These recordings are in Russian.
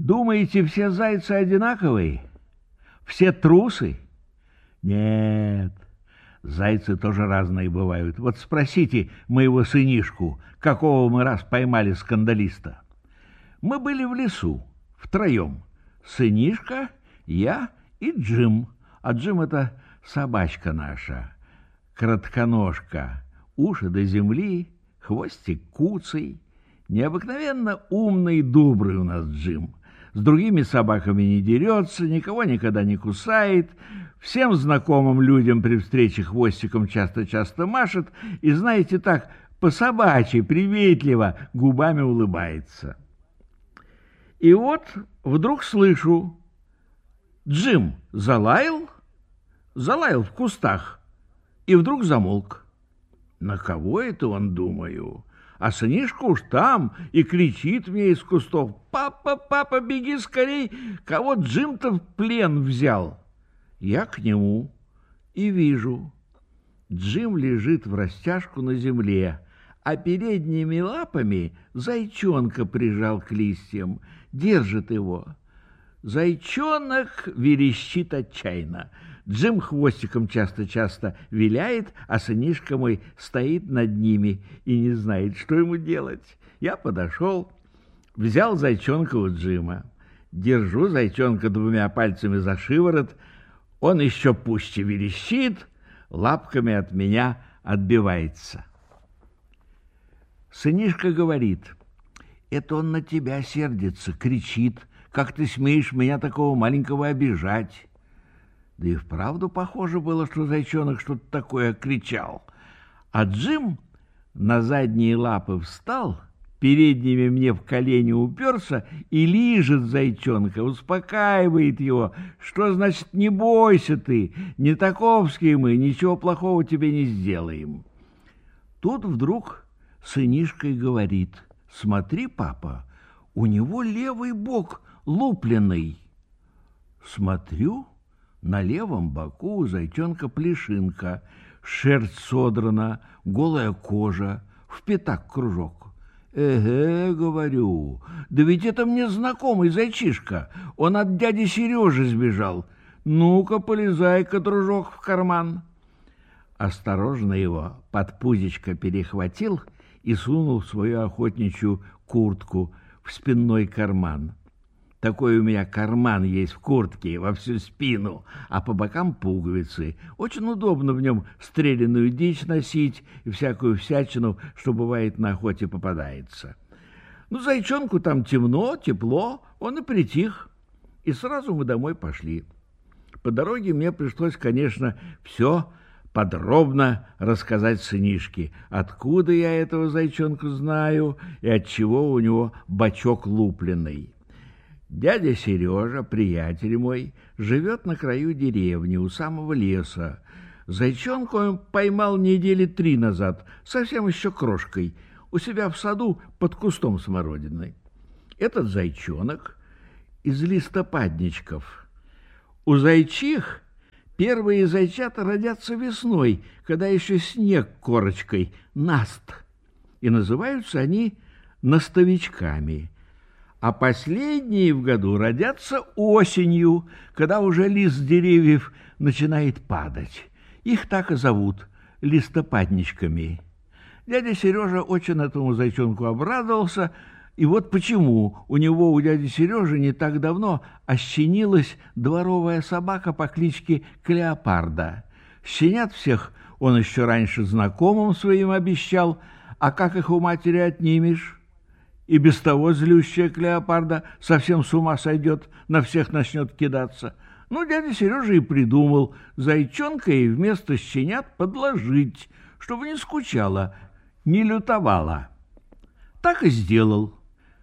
Думаете, все зайцы одинаковые? Все трусы? Нет, зайцы тоже разные бывают. Вот спросите моего сынишку, какого мы раз поймали скандалиста. Мы были в лесу, втроем. Сынишка, я и Джим. А Джим — это собачка наша, кратконожка, уши до земли, хвостик куцый. Необыкновенно умный и добрый у нас Джим. С другими собаками не дерется, никого никогда не кусает, всем знакомым людям при встрече хвостиком часто-часто машет и, знаете, так по-собачьи приветливо губами улыбается. И вот вдруг слышу: Джим залаял в кустах и вдруг замолк. На кого это он, думаю? А сынишка уж там и кричит мне из кустов: «Папа, папа, беги скорей! Кого Джим-то в плен взял?» Я к нему и вижу: Джим лежит врастяжку на земле, а передними лапами зайчонка прижал к листьям, держит его. Зайчонок верещит отчаянно. Джим хвостиком часто-часто виляет, а сынишка мой стоит над ними и не знает, что ему делать. Я подошел, взял зайчонка у Джима, держу зайчонка двумя пальцами за шиворот, он еще пуще верещит, лапками от меня отбивается. Сынишка говорит: «Это он на тебя сердится, кричит, как ты смеешь меня такого маленького обижать?» Да и вправду похоже было, что зайчонок что-то такое кричал. А Джим на задние лапы встал, передними мне в колени уперся и лижет зайчонка, успокаивает его. Что значит «не бойся ты, не таковские мы, ничего плохого тебе не сделаем». Тут вдруг сынишка и говорит: «Смотри, папа, у него левый бок лупленный». Смотрю, на левом боку у зайчонка плешинка, шерсть содрана, голая кожа, в пятак кружок. «Эге, — говорю, — да ведь это мне знакомый зайчишка, он от дяди Сережи сбежал. Ну-ка, полезай-ка, дружок, в карман». Осторожно его под пузечко перехватил и сунул в свою охотничью куртку в спинной карман. Такой у меня карман есть в куртке во всю спину, а по бокам пуговицы. Очень удобно в нем стреляную дичь носить и всякую всячину, что бывает на охоте попадается. Ну, зайчонку там темно, тепло, он и притих. И сразу мы домой пошли. По дороге мне пришлось, конечно, все подробно рассказать сынишке, откуда я этого зайчонка знаю и отчего у него бочок лупленный. Дядя Сережа, приятель мой, живет на краю деревни, у самого леса. Зайчонка он поймал недели 3 назад, совсем еще крошкой, у себя в саду под кустом смородины. Этот зайчонок из листопадничков. У зайчих первые зайчата родятся весной, когда еще снег корочкой, наст, и называются они настовичками. А последние в году родятся осенью, когда уже лист деревьев начинает падать. Их так и зовут — листопадничками. Дядя Сережа очень этому зайчонку обрадовался, и вот почему у него, у дяди Сережи, не так давно ощенилась дворовая собака по кличке Клеопарда. Щенят всех он еще раньше знакомым своим обещал, а как их у матери отнимешь? И без того злющая Клеопарда совсем с ума сойдет, на всех начнет кидаться. Ну, дядя Сережа и придумал зайчонка ей вместо щенят подложить, чтобы не скучала, не лютовала. Так и сделал.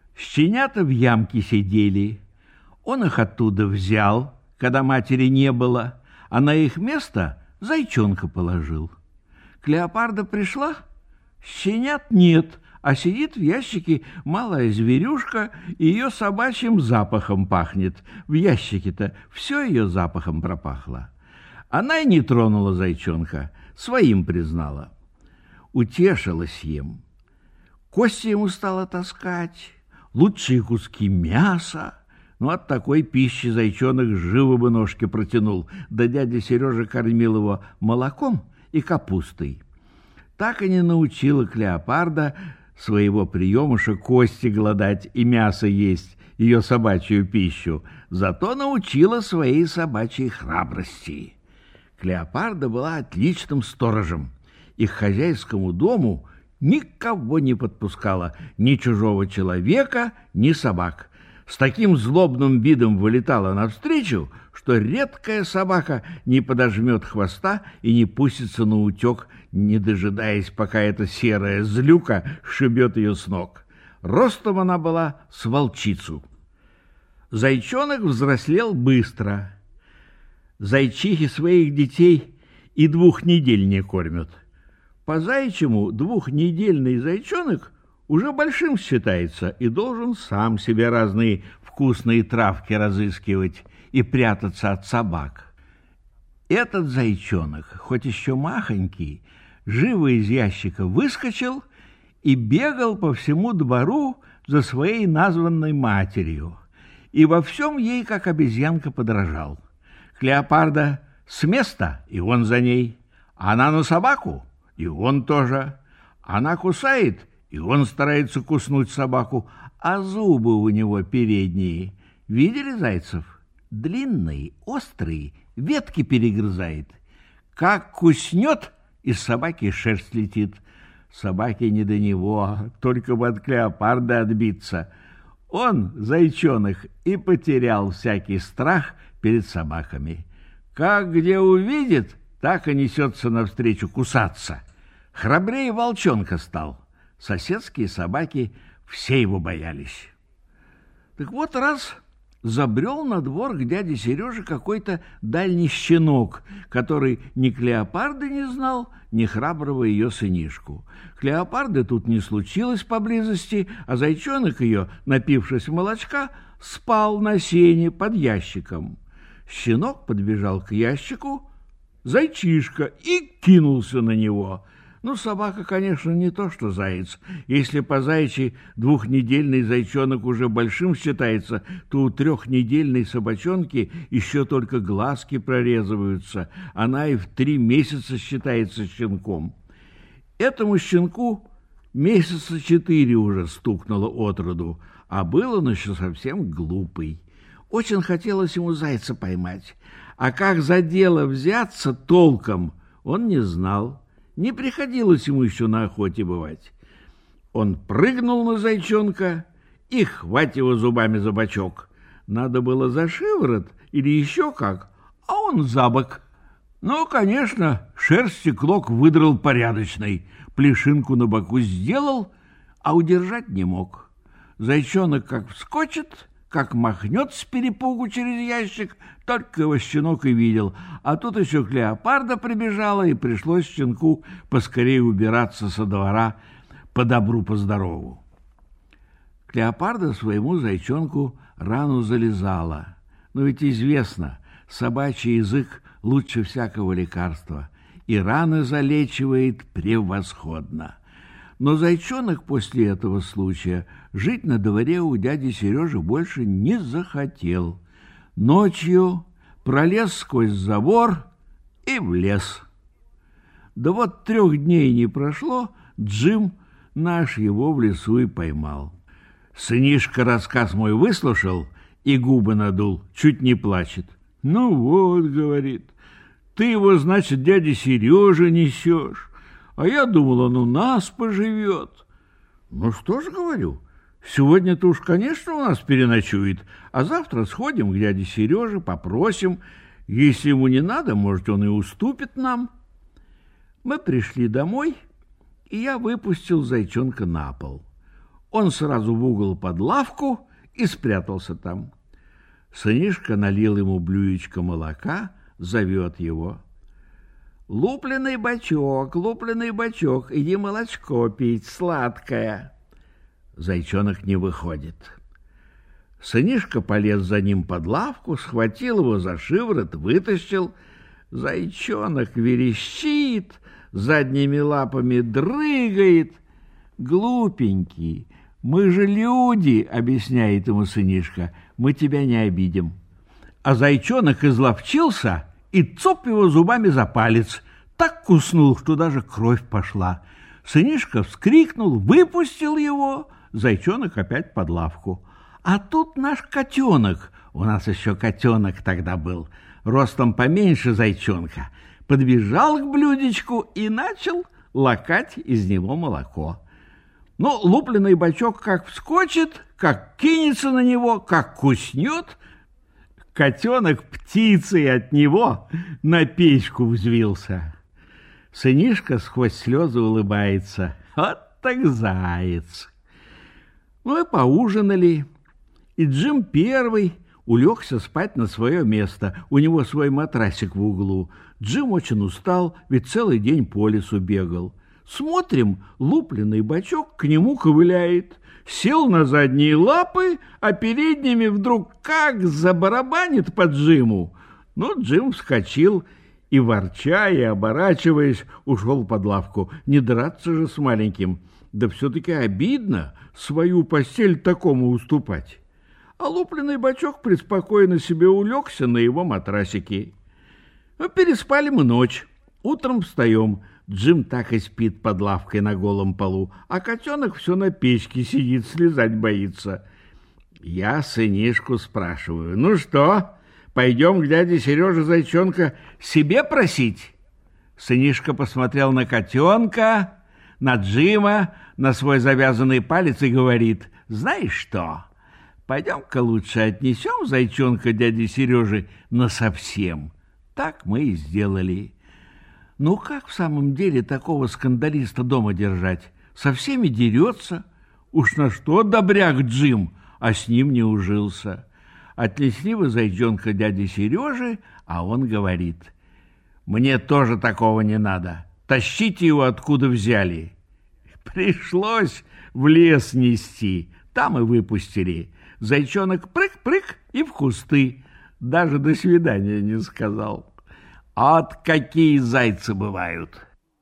Щенята в ямке сидели. Он их оттуда взял, когда матери не было, а на их место зайчонка положил. Клеопарда пришла, щенят нет, а сидит в ящике малая зверюшка, и ее собачьим запахом пахнет. В ящике-то все ее запахом пропахло. Она и не тронула зайчонка, своим признала. Утешилась им. Кости ему стала таскать, лучшие куски мяса, Ну, от такой пищи зайчонок живо бы ножки протянул, да дядя Сережа кормил его молоком и капустой. Так и не научила Клеопарда своего приемыша кости глодать и мясо есть, ее собачью пищу, зато научила своей собачьей храбрости. Клеопарда была отличным сторожем и к хозяйскому дому никого не подпускала, ни чужого человека, ни собак. С таким злобным видом вылетала навстречу, что редкая собака не подожмет хвоста и не пустится на утек, не дожидаясь, пока эта серая злюка шибет ее с ног. Ростом она была с волчицу. Зайчонок взрослел быстро. Зайчихи своих детей и 2 недель не кормят. По-заячьему 2-недельный зайчонок уже большим считается и должен сам себе разные вкусные травки разыскивать и прятаться от собак. Этот зайчонок, хоть еще махонький, живо из ящика выскочил и бегал по всему двору за своей названной матерью, и во всем ей, как обезьянка, подражал. Клеопарда с места, и он за ней. Она на собаку, и он тоже. Она кусает, и он старается куснуть собаку, а зубы у него передние. Видели зайцев? Длинные, острые, ветки перегрызает. Как куснет, из собаки шерсть летит. Собаке не до него, только бы от Клеопарды отбиться. Он, зайчонок, и потерял всякий страх перед собаками. Как где увидит, так и несется навстречу кусаться. Храбрее волчонка стал. Соседские собаки все его боялись. Так вот раз забрел на двор к дяде Сереже какой-то дальний щенок, который ни Клеопарды не знал, ни храброго ее сынишку. Клеопарды тут не случилось поблизости, а зайчонок ее, напившись молочка, спал на сене под ящиком. Щенок подбежал к ящику, зайчишка, и кинулся на него. Ну, собака, конечно, не то что заяц. Если по заячьи 2-недельный зайчонок уже большим считается, то у 3-недельной собачонки еще только глазки прорезываются. Она и в 3 месяца считается щенком. Этому щенку месяца 4 уже стукнуло от роду, а был он еще совсем глупый. Очень хотелось ему зайца поймать, а как за дело взяться толком, он не знал. Не приходилось ему еще на охоте бывать. Он прыгнул на зайчонка и хвать его зубами за бочок. Надо было за шиворот или еще как, а он за бок. Ну, конечно, шерсти клок выдрал порядочный, плешинку на боку сделал, а удержать не мог. Зайчонок как вскочит, как махнет с перепугу через ящик, только его щенок и видел. А тут еще Клеопарда прибежала, и пришлось щенку поскорее убираться со двора по добру, по здорову. Клеопарда своему зайчонку рану залезала. Но ведь известно, собачий язык лучше всякого лекарства, и раны залечивает превосходно. Но зайчонок после этого случая жить на дворе у дяди Сережи больше не захотел. Ночью пролез сквозь забор и в лес. Да вот 3 дней не прошло, Джим наш его в лесу и поймал. Сынишка рассказ мой выслушал и губы надул, чуть не плачет. «Ну вот, — говорит, — ты его, значит, дяде Сереже несешь. А я думал, он у нас поживет». «Ну что ж, — говорю, — сегодня-то уж, конечно, у нас переночует, а завтра сходим к дяде Сереже, попросим. Если ему не надо, может, он и уступит нам». Мы пришли домой, и я выпустил зайчонка на пол. Он сразу в угол под лавку и спрятался там. Сынишка налил ему блюдечко молока, зовет его. лупленый бачок, иди молочко пить, сладкое». Зайчонок не выходит. Сынишка полез за ним под лавку, схватил его за шиворот, вытащил. Зайчонок верещит, задними лапами дрыгает. Глупенький, Мы же люди, объясняет ему сынишка, мы тебя не обидим. А зайчонок изловчился и цоп его зубами за палец. Так куснул, что даже кровь пошла. Сынишка вскрикнул, выпустил его, зайчонок опять под лавку. А тут наш котенок, у нас еще котенок тогда был, ростом поменьше зайчонка, подбежал к блюдечку и начал лакать из него молоко. Но лупленный бачок как вскочит, как кинется на него, как куснет, котенок птицей от него на печку взвился. Сынишка сквозь слезы улыбается. Вот так заяц. Мы поужинали, и Джим первый улегся спать на свое место. У него свой матрасик в углу. Джим очень устал, ведь целый день по лесу бегал. Смотрим, лупленный бачок к нему ковыляет. Сел на задние лапы, а передними вдруг как забарабанит по Джиму. Но Джим вскочил и, ворча и оборачиваясь, ушел под лавку. Не драться же с маленьким. Да все-таки обидно свою постель такому уступать. А лупленный бачок преспокойно себе улегся на его матрасике. Переспали мы ночь. Утром встаем. Джим так и спит под лавкой на голом полу, а котенок все на печке сидит, слезать боится. Я сынишку спрашиваю: ну что, пойдем к дяде Сереже зайчонка себе просить? Сынишка посмотрел на котенка, на Джима, на свой завязанный палец и говорит: знаешь что, пойдем-ка лучше отнесем зайчонка дяде Сереже насовсем. Так мы и сделали. Ну как в самом деле такого скандалиста дома держать? Со всеми дерется. Уж на что добряк Джим, а с ним не ужился. Отнесли вы зайчонка дяде Сереже, а он говорит: мне тоже такого не надо. Тащите его, откуда взяли. Пришлось в лес нести. Там и выпустили. Зайчонок прыг-прыг и в кусты. Даже до свидания не сказал. От какие зайцы бывают!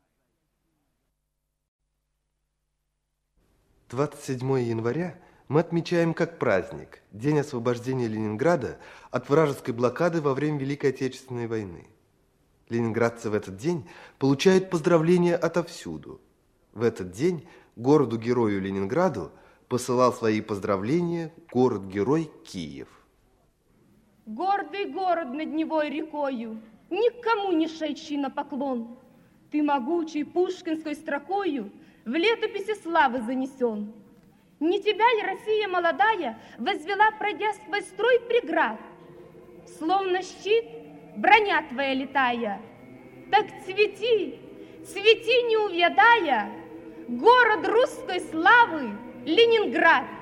27 января мы отмечаем как праздник – День освобождения Ленинграда от вражеской блокады во время Великой Отечественной войны. Ленинградцы в этот день получают поздравления отовсюду. В этот день городу-герою Ленинграду посылал свои поздравления город-герой Киев. Гордый город над Невой рекою, никому не шедший на поклон, ты могучей пушкинской строкою в летописи славы занесен. Не тебя ли Россия молодая возвела, пройдя сквозь строй преград? Словно щит броня твоя летая, так цвети, цвети не увядая, город русской славы Ленинград.